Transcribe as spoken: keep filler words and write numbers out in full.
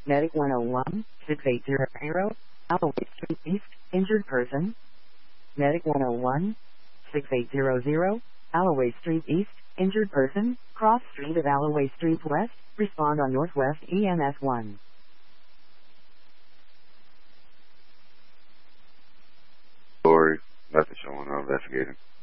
Medic one oh one, six eight zero, Alloway Street East, injured person. Medic one oh one, six eight zero, Alloway Street East, injured person, cross street of Alloway Street West, respond on Northwest E M S one. Story, nothing showing up, investigating.